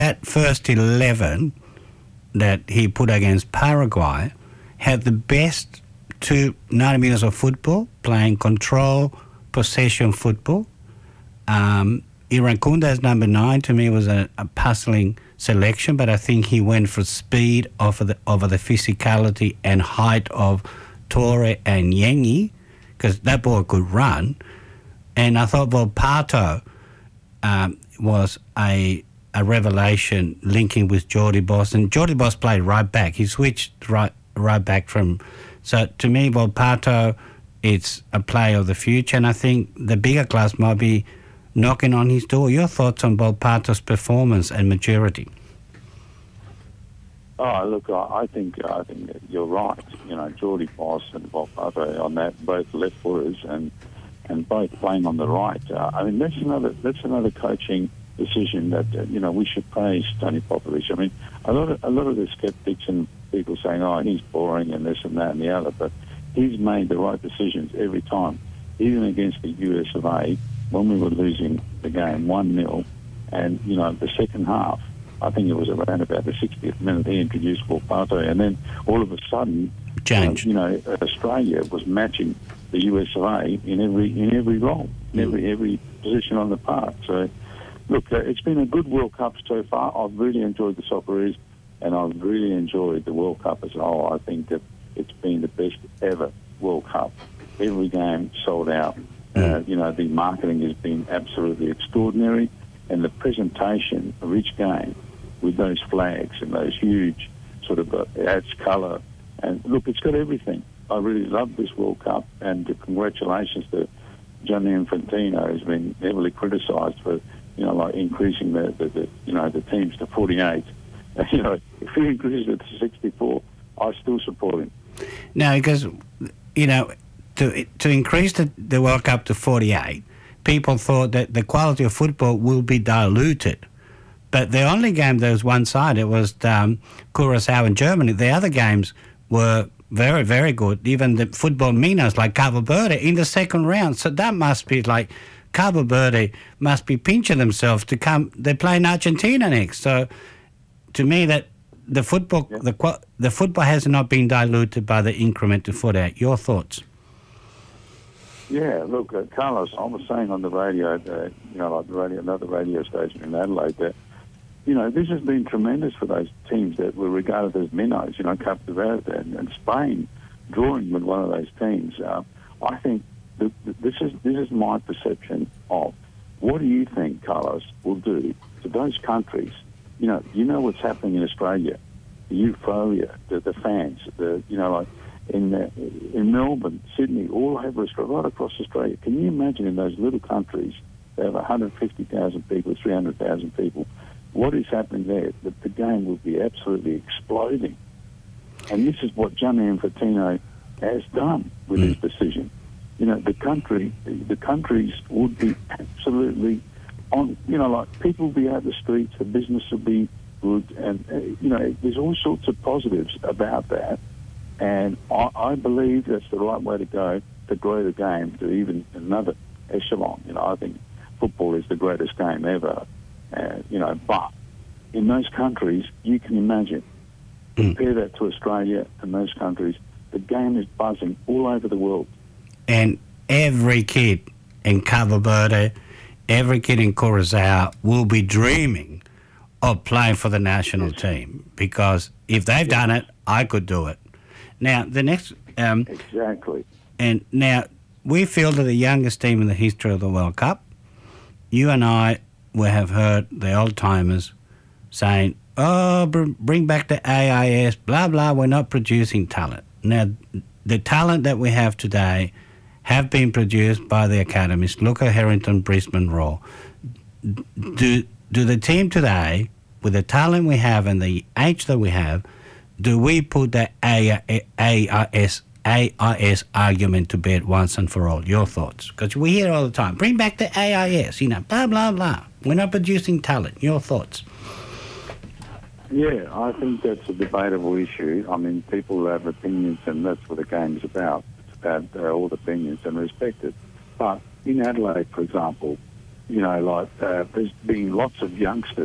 that first 11 that he put against Paraguay had the best 90 minutes of football, playing control, possession football. Irankunda as number 9 to me was a puzzling selection, but I think he went for speed over the physicality and height of Torre and Yengi, because that boy could run. And I thought Volpato was a revelation linking with Jordy Boss. And Jordy Boss played right back. He switched right back from... So to me, Volpato, it's a player of the future, and I think the bigger class might be knocking on his door. Your thoughts on Volpato's performance and maturity? Oh, look, I think that you're right. You know, Jordy Boss and Volpato on that, both left footers and both playing on the right. I mean, that's another coaching decision that we should praise Tony Popovich. I mean, a lot of the skeptics and people saying, "Oh, he's boring," and this and that and the other, but he's made the right decisions every time, even against the US of A when we were losing the game 1-0, and the second half, I think it was around about the 60th minute, he introduced Volpato, and then all of a sudden, Australia was matching the US of A in every role, every position on the park. So, look, it's been a good World Cup so far. I've really enjoyed the Socceroos, and I've really enjoyed the World Cup as a whole. I think that it's been the best ever World Cup. Every game sold out. The marketing has been absolutely extraordinary, and the presentation of each game with those flags and those huge sort of adds colour. And look, it's got everything. I really love this World Cup, and congratulations to Gianni Infantino, who's been heavily criticised for, increasing the teams to 48. If he increases it to 64, I still support him. No, because, to increase the World Cup to 48, people thought that the quality of football will be diluted. But the only game that was one-sided was Curaçao and Germany. The other games were very, very good. Even the football minas like Cabo Verde in the second round. So that must be like Cabo Verde must be pinching themselves to come. They're playing Argentina next. So to me, that the football the football has not been diluted by the increment to 48. Your thoughts? Yeah, look, Carlos, I was saying on the radio, another radio station in Adelaide, that this has been tremendous for those teams that were regarded as minnows, Cape Verde and Spain drawing with one of those teams. I think this is my perception of what do you think, Carlos, will do to those countries. What's happening in Australia, the euphoria, the fans, in Melbourne, Sydney, all over Australia, right across Australia. Can you imagine in those little countries, they have 150,000 people, 300,000 people, what is happening there? The game will be absolutely exploding. And this is what Gianni Infantino has done with his decision. The countries would be absolutely on, people will be out the streets, the business will be good, and, there's all sorts of positives about that. And I believe that's the right way to go to grow the game to even another echelon. I think football is the greatest game ever. But in those countries, you can imagine, compare that to Australia and those countries, the game is buzzing all over the world. And every kid in Cabo Verde, every kid in Curaçao will be dreaming of playing for the national team, because if they've done it, I could do it. Now, the next... exactly. And now, we fielded the youngest team in the history of the World Cup. You and I will have heard the old-timers saying, oh, bring back the AIS, blah, blah, we're not producing talent. Now, the talent that we have today have been produced by the academies. Look at Harrington, Brisbane, Raw. Do the team today, with the talent we have and the age that we have, do we put the AIS argument to bed once and for all? Your thoughts? Because we hear all the time, bring back the AIS, blah, blah, blah. We're not producing talent. Your thoughts? Yeah, I think that's a debatable issue. I mean, people have opinions, and that's what the game's about. It's about all the opinions and respected. But in Adelaide, for example, there's been lots of youngsters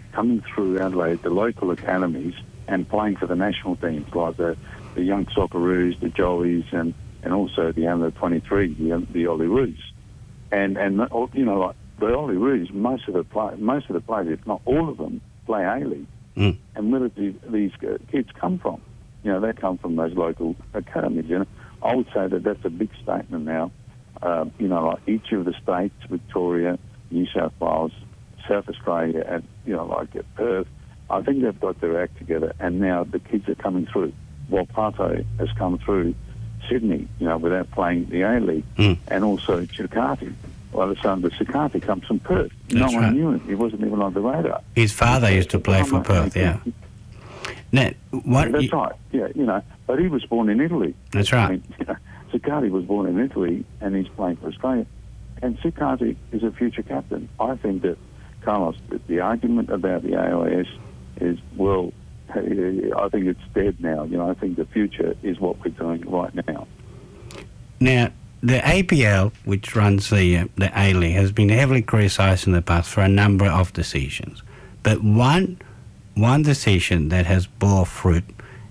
coming through Adelaide, the local academies, and playing for the national teams, like the young Socceroos, the Joeys, and also the under 23, the Olyroos. And you know, like the Olyroos, most of the players, if not all of them, play A-League. Mm. And where do these kids come from? You know, they come from those local academies. You know, I would say that that's a big statement now. You know, like each of the states, Victoria, New South Wales, South Australia, and, you know, like at Perth, I think they've got their act together, and now the kids are coming through. Waikato has come through Sydney, you know, without playing the A-League, and also Chillicothe. Well, the son of Chillicothe comes from Perth. That's no one right. knew him. He wasn't even on the radar. His father used to play for Perth, yeah. Now, That's right, yeah, you know, but he was born in Italy. That's right. I mean, you know, Chillicothe was born in Italy, and he's playing for Australia. And Chillicothe is a future captain. I think that, Carlos, the argument about the AIS is, well, I think it's dead now. You know, I think the future is what we're doing right now. Now, the APL, which runs the A-League, has been heavily criticised in the past for a number of decisions. But one decision that has bore fruit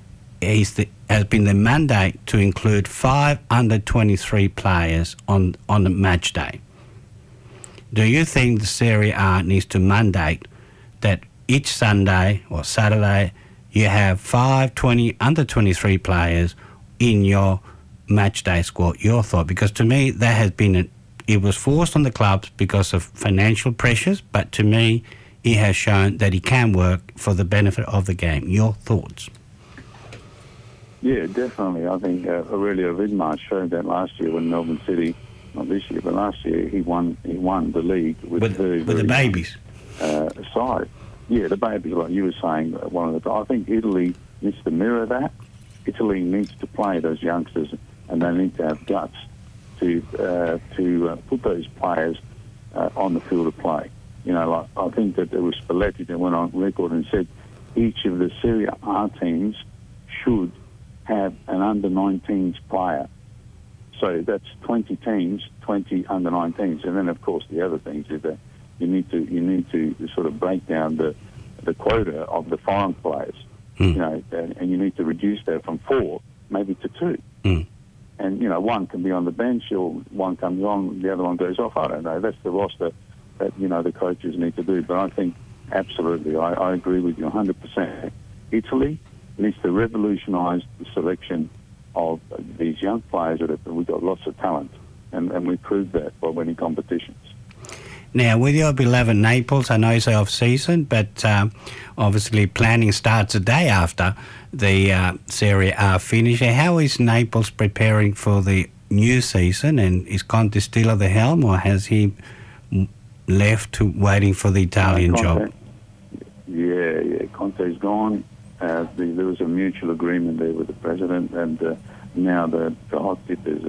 has been the mandate to include 5 under-23 players on the match day. Do you think the Serie A needs to mandate that each Sunday or Saturday you have 5 under-23 players in your match day squad? Your thought? Because to me that has been it was forced on the clubs because of financial pressures, but to me it has shown that it can work for the benefit of the game. Your thoughts? Yeah, definitely. I think Aurelio Vidmar showed that last year when Melbourne City, not this year, but last year, he won the league with the babies side. Yeah, the babies, like you were saying, I think Italy needs to mirror that. Italy needs to play those youngsters, and they need to have guts to put those players on the field of play. You know, like I think that there was Spalletti that went on record and said each of the Serie A teams should have an under-19s player. So that's 20 teams, 20 under-19s, and then of course the other things is that you need to sort of break down the quota of the foreign players, you know, and you need to reduce that from 4 maybe to 2. And you know, one can be on the bench, or one comes on, the other one goes off. I don't know. That's the roster that, you know, the coaches need to do. But I think absolutely, I agree with you 100%. Italy needs to revolutionise the selection of these young players we've got lots of talent, and we proved that by winning competitions. Now, with your beloved Naples, I know it's off-season, but obviously planning starts a day after the Serie A finish. How is Naples preparing for the new season, and is Conte still at the helm, or has he left to waiting for the Italian job? Yeah, Conte's gone. There was a mutual agreement there with the president, and now the hot tip is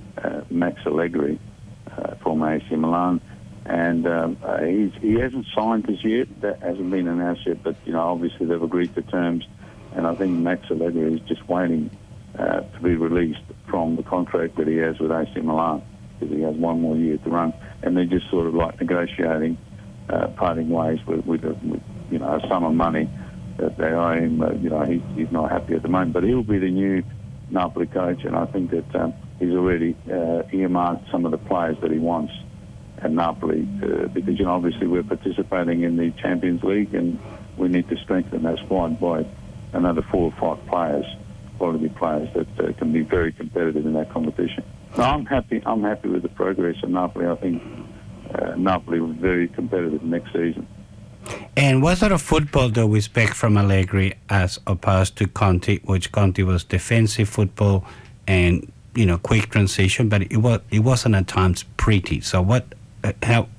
Max Allegri, former AC Milan, and he hasn't signed as yet. That hasn't been announced yet, but you know, obviously they've agreed to terms, and I think Max Allegri is just waiting to be released from the contract that he has with AC Milan, because he has one more year to run, and they're just sort of like negotiating, parting ways with you know, a sum of money that they owe him. You know, he's not happy at the moment, but he'll be the new Napoli coach, and I think that he's already earmarked some of the players that he wants at Napoli, because, you know, obviously we're participating in the Champions League, and we need to strengthen that squad by another 4 or 5 players, quality players that can be very competitive in that competition. No, I'm happy with the progress of Napoli. I think Napoli will be very competitive next season. And what sort of football do we expect from Allegri as opposed to Conte, which Conte was defensive football and, you know, quick transition, but it wasn't at times pretty. So how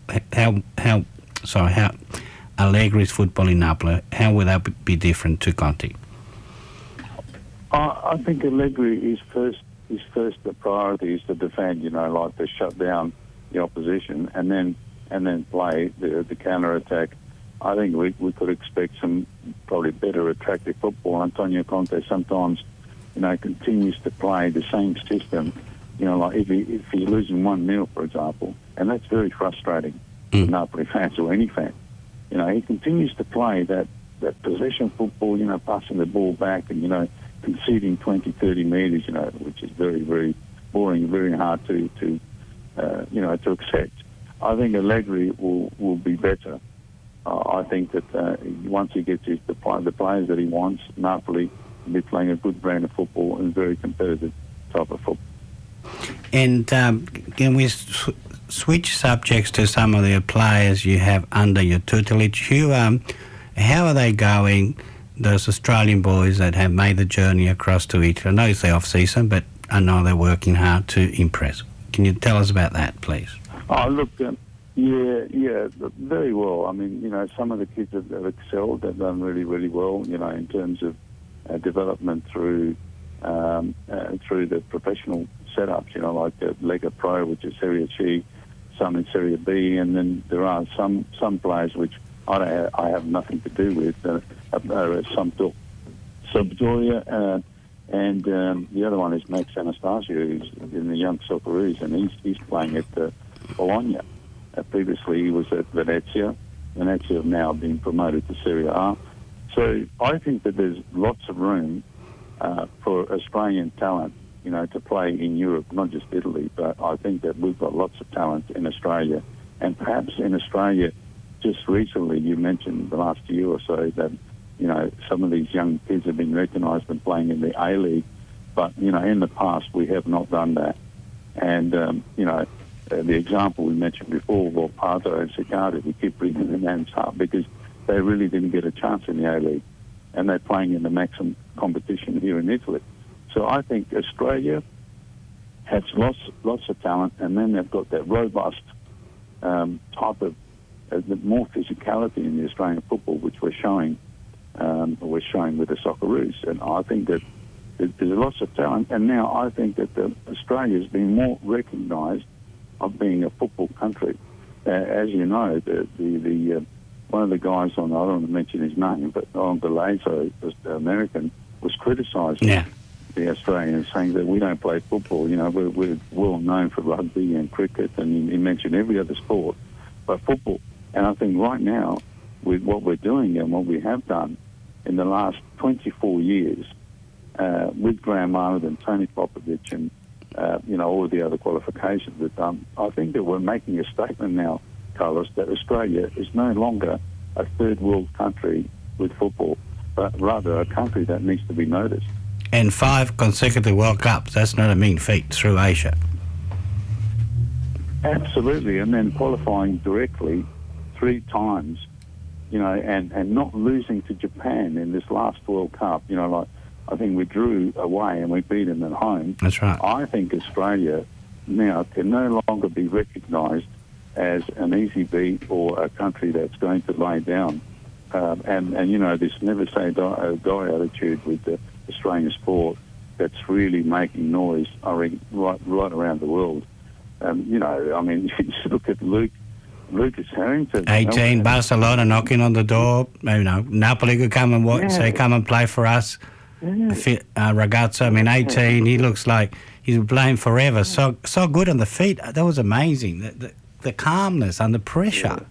Allegri's football in Napoli, how would that be different to Conte? I think Allegri, his first priority is to defend, you know, like to shut down the opposition and then play the counter attack. I think we could expect some probably better attractive football. Antonio Conte sometimes, you know, continues to play the same system. You know, like if he's losing 1-0, for example, and that's very frustrating to Napoli fans or any fan. You know, he continues to play that possession football, you know, passing the ball back and, you know, conceding 20, 30 metres, you know, which is very, very boring, very hard to you know, to accept. I think Allegri will be better. I think that once he gets the players that he wants, Napoli will be playing a good brand of football and very competitive type of football. And can we switch subjects to some of the players you have under your tutelage? How are they going, those Australian boys that have made the journey across to Italy? I know it's the off-season, but I know they're working hard to impress. Can you tell us about that, please? Oh, look, yeah, very well. I mean, you know, some of the kids have excelled. They've done really, really well, you know, in terms of development through the professional setups, you know, like Lega Pro, which is Serie C, some in Serie B, and then there are some players which I have nothing to do with, Sampdoria, and the other one is Max Anastasio, who's in the Young Socceroos, and he's playing at Bologna. Previously he was at Venezia. Venezia have now been promoted to Serie A. So I think that there's lots of room for Australian talent, you know, to play in Europe, not just Italy, but I think that we've got lots of talent in Australia. And perhaps in Australia, just recently, you mentioned the last year or so that, you know, some of these young kids have been recognised and playing in the A-League, but, you know, in the past we have not done that. And, you know, the example we mentioned before, Volpato and Sicardi, we keep bringing them names up because they really didn't get a chance in the A-League, and they're playing in the maximum competition here in Italy. So I think Australia has lots of talent, and then they've got that robust type of more physicality in the Australian football, which we're showing with the Socceroos. And I think that there's lots of talent, and now I think that Australia is being more recognised of being a football country. As you know, the one of the guys on, I don't want to mention his name, but on Galazo, the American, was criticising the Australians, saying that we don't play football. You know, we're well known for rugby and cricket, and he mentioned every other sport, but football. And I think right now, with what we're doing and what we have done in the last 24 years, with Graham Arnold and Tony Popovich and, you know, all of the other qualifications we've done, I think that we're making a statement now, Carlos, that Australia is no longer a third world country with football, but rather a country that needs to be noticed. And 5 consecutive World Cups, that's not a mean feat through Asia. Absolutely, and then qualifying directly 3 times, you know, and not losing to Japan in this last World Cup. You know, like, I think we drew away and we beat them at home. That's right. I think Australia now can no longer be recognised as an easy beat or a country that's going to lay down. And you know, this never say die attitude with the Australian sport that's really making noise right around the world. You know, I mean, you just look at Lucas Harrington. 18, Barcelona knocking on the door. You know, Napoli could come and say, come and play for us. Ragazzo, I mean, 18, he looks like he's been playing forever. So good on the feet. That was amazing. The calmness under pressure.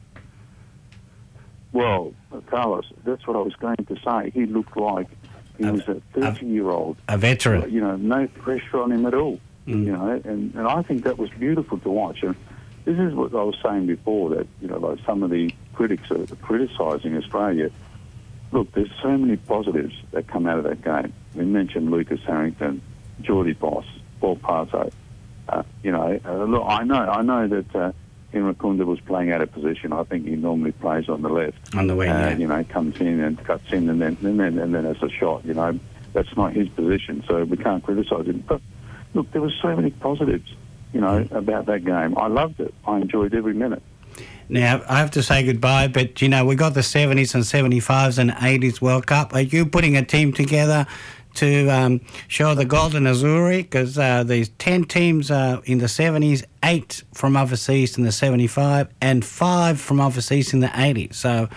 Well, Carlos, that's what I was going to say. He looked like he was a 30-year-old. A veteran. You know, no pressure on him at all. You know, and I think that was beautiful to watch. And this is what I was saying before, that, you know, like some of the critics are criticising Australia. Look, there's so many positives that come out of that game. We mentioned Lucas Harrington, Geordie Boss, Paul Parto. You know, look, I know that Henry Kunda was playing out of position. I think he normally plays on the left. On the wing, you know, comes in and cuts in and then has a shot. You know, that's not his position, so we can't criticise him. But look, there were so many positives, you know, about that game. I loved it. I enjoyed every minute. Now, I have to say goodbye, but, you know, we got the 70s and 75s and 80s World Cup. Are you putting a team together to show the Golden Azzurri? Because there's 10 teams in the 70s, 8 from overseas in the 75, and 5 from overseas in the 80s. So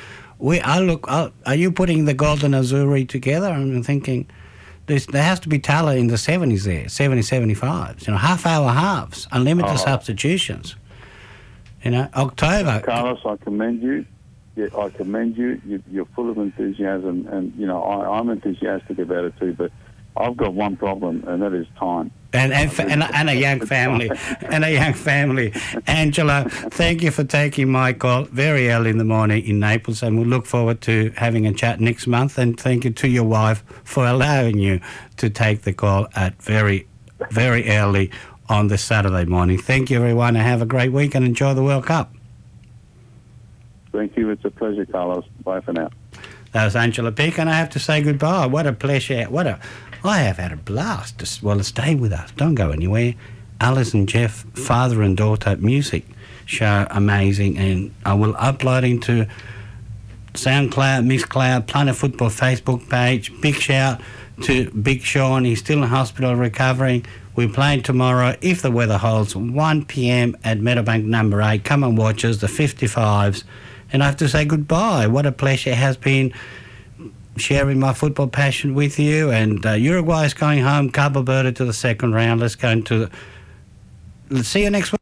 are you putting the Golden Azzurri together? I'm thinking there has to be talent in the 70s there, 70, 75s, you know, half-hour halves, unlimited substitutions. You know, October. Carlos, I commend you. I commend you. You're full of enthusiasm, and I'm enthusiastic about it too. But I've got one problem, and that is time. And a young family, Angela, thank you for taking my call very early in the morning in Naples, and we'll look forward to having a chat next month. And thank you to your wife for allowing you to take the call at very, very early on this Saturday morning. Thank you, everyone, and have a great week and enjoy the World Cup. Thank you. It's a pleasure, Carlos. Bye for now. That was Angela Peake, and I have to say goodbye. What a pleasure. I have had a blast. Stay with us. Don't go anywhere. Alice and Jeff, father and daughter music show, amazing. And I will upload into SoundCloud, Mixcloud, Planet Football Facebook page. Big shout to Big Sean. He's still in hospital recovering. We're playing tomorrow, if the weather holds, 1 p.m. at Meadowbank number 8. Come and watch us, the 55s. And I have to say goodbye. What a pleasure it has been sharing my football passion with you. And Uruguay is going home, Cabo Verde to the second round. Let's see you next week.